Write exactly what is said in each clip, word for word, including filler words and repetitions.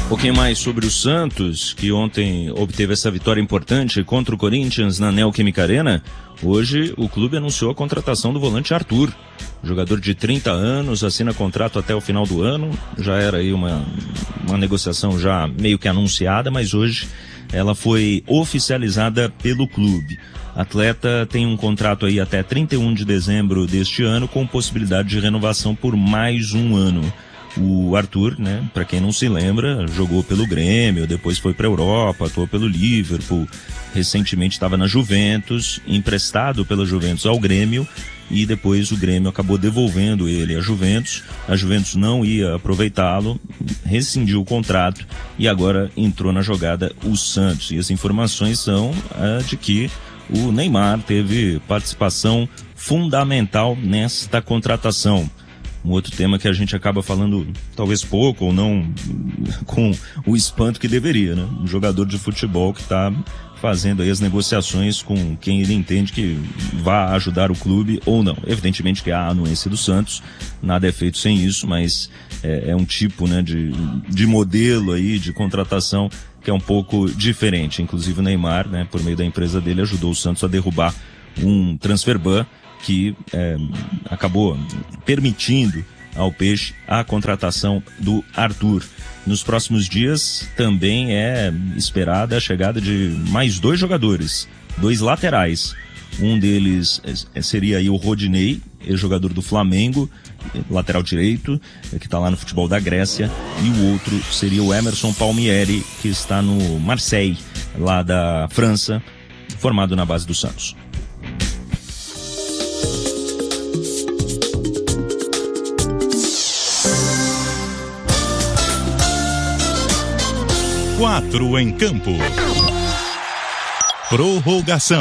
Um pouquinho mais sobre o Santos, que ontem obteve essa vitória importante contra o Corinthians na Neoquímica Arena. Hoje o clube anunciou a contratação do volante Arthur, jogador de trinta anos, assina contrato até o final do ano. Já era aí uma, uma negociação já meio que anunciada, mas hoje ela foi oficializada pelo clube. Atleta tem um contrato aí até trinta e um de dezembro deste ano, com possibilidade de renovação por mais um ano. O Arthur, né, para quem não se lembra, jogou pelo Grêmio, depois foi para a Europa, atuou pelo Liverpool, recentemente estava na Juventus, emprestado pela Juventus ao Grêmio, e depois o Grêmio acabou devolvendo ele à Juventus. A Juventus não ia aproveitá-lo, rescindiu o contrato e agora entrou na jogada o Santos. E as informações são ah, de que o Neymar teve participação fundamental nesta contratação. Um outro tema que a gente acaba falando talvez pouco ou não com o espanto que deveria, né? Um jogador de futebol que está fazendo aí as negociações com quem ele entende que vai ajudar o clube ou não. Evidentemente que a anuência do Santos, nada é feito sem isso, mas é, é um tipo, né, de, de modelo aí de contratação que é um pouco diferente. Inclusive o Neymar, né, por meio da empresa dele, ajudou o Santos a derrubar um transfer ban que é, acabou permitindo ao Peixe a contratação do Arthur. Nos próximos dias também é esperada a chegada de mais dois jogadores, dois laterais. Um deles seria aí o Rodinei, ex-jogador do Flamengo, lateral direito, que está lá no futebol da Grécia, e o outro seria o Emerson Palmieri, que está no Marseille, lá da França, formado na base do Santos. Quatro em campo. Prorrogação.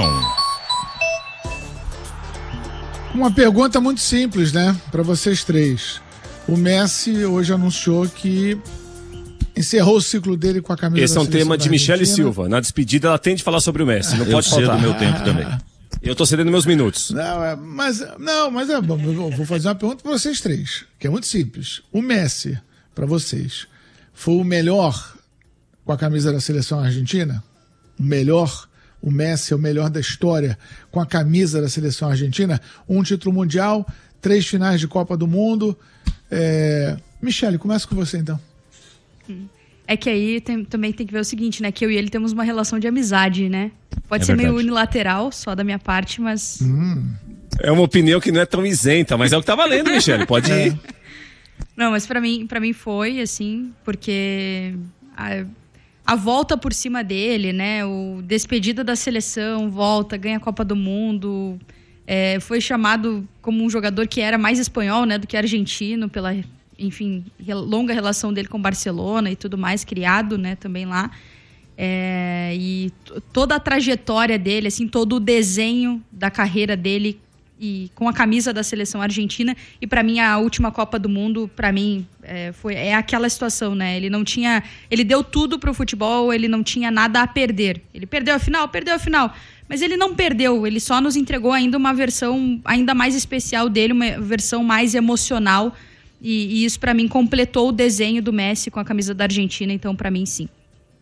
Uma pergunta muito simples, né? Para vocês três. O Messi hoje anunciou que encerrou o ciclo dele com a camisa Esse da é um tema de Michele Argentina. Silva. Na despedida ela tem de falar sobre o Messi. Não Eu pode cedo faltar. meu tempo também. Eu tô cedendo meus minutos. Não, é, mas, não, mas é, bom, eu vou fazer uma pergunta para vocês três, que é muito simples. O Messi, para vocês, foi o melhor com a camisa da seleção argentina? O melhor? O Messi é o melhor da história com a camisa da seleção argentina? Um título mundial, três finais de Copa do Mundo. É... Michele, começa com você então. É que aí tem, também tem que ver o seguinte, né? Que eu e ele temos uma relação de amizade, né? Pode É ser verdade. meio unilateral, só da minha parte, mas... Hum. É uma opinião que não é tão isenta, mas é o que tá valendo, Michele. Pode É. ir. Não, mas pra mim, pra mim foi, assim, porque... A... A volta por cima dele, né? O despedida da seleção, volta, ganha a Copa do Mundo. É, foi chamado como um jogador que era mais espanhol, né, do que argentino, pela, enfim, longa relação dele com o Barcelona e tudo mais, criado, né, também lá. É, e t- toda a trajetória dele, assim, todo o desenho da carreira dele e com a camisa da seleção argentina. E para mim a última Copa do Mundo, para mim, é, foi é aquela situação, né? Ele não tinha, ele deu tudo pro futebol, ele não tinha nada a perder. Ele perdeu a final, perdeu a final, mas ele não perdeu. Ele só nos entregou ainda uma versão ainda mais especial dele, uma versão mais emocional. E, e isso para mim completou o desenho do Messi com a camisa da Argentina. Então para mim sim.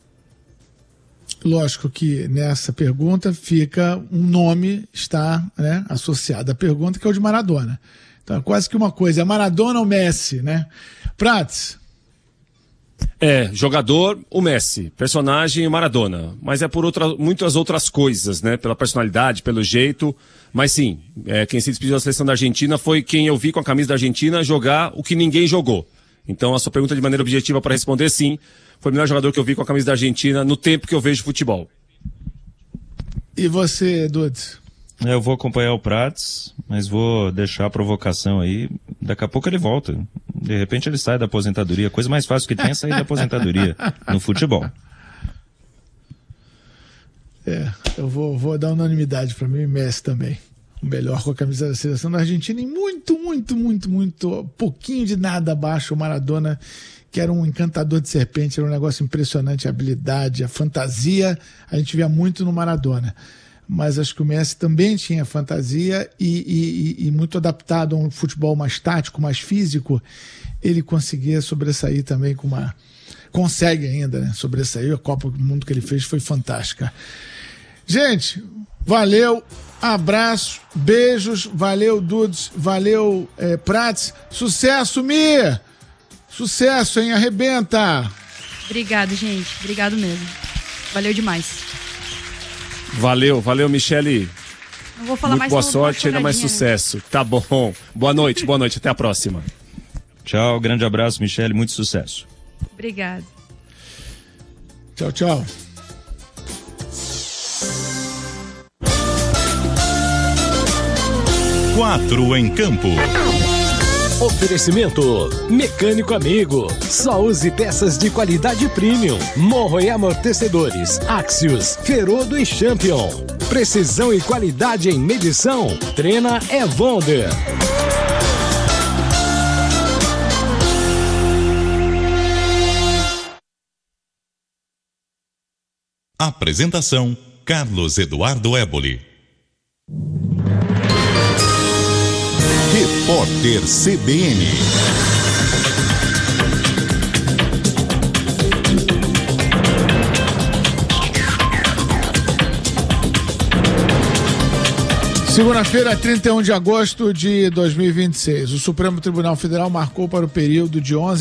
Lógico que nessa pergunta fica um nome está, né, associado à pergunta, que é o de Maradona. Então é quase que uma coisa, é Maradona ou Messi, né? Prats? É, jogador, o Messi. Personagem, o Maradona. Mas é por outra, muitas outras coisas, né? Pela personalidade, pelo jeito. Mas sim, é, quem se despediu da seleção da Argentina foi quem eu vi com a camisa da Argentina jogar o que ninguém jogou. Então a sua pergunta de maneira objetiva para responder, sim. Foi o melhor jogador que eu vi com a camisa da Argentina no tempo que eu vejo futebol. E você, Dudes? Eu vou acompanhar o Prats, mas vou deixar a provocação aí. Daqui a pouco ele volta. De repente ele sai da aposentadoria. A coisa mais fácil que tem é sair da aposentadoria no futebol. É, eu vou, vou dar unanimidade para mim, Messi também. O melhor com a camisa da seleção da Argentina e muito, muito, muito, muito, pouquinho de nada abaixo o Maradona, que era um encantador de serpente, era um negócio impressionante, a habilidade, a fantasia, a gente via muito no Maradona. Mas acho que o Messi também tinha fantasia e, e, e muito adaptado a um futebol mais tático, mais físico, ele conseguia sobressair também com uma, consegue ainda, né, sobressair. A Copa do Mundo que ele fez foi fantástica. Gente, valeu, abraço, beijos, valeu, Dudes, valeu, é, Prats, sucesso, Mi! Sucesso, hein? Arrebenta! Obrigado, gente, obrigado mesmo. Valeu demais. Valeu, valeu, Michele. Não vou falar Muito mais boa não, sorte, ainda mais choradinha, sucesso. Né? Tá bom. Boa noite, boa noite, até a próxima. Tchau, grande abraço, Michele, muito sucesso. Obrigado. Tchau, tchau. Quatro em campo. Oferecimento Mecânico Amigo. Só use peças de qualidade premium. Morro e amortecedores Axios, Ferodo e Champion. Precisão e qualidade em medição. Treina Evonder. Apresentação: Carlos Eduardo Éboli. Repórter C B N. Segunda-feira, trinta e um de agosto de dois mil e vinte e seis. O Supremo Tribunal Federal marcou para o período de onze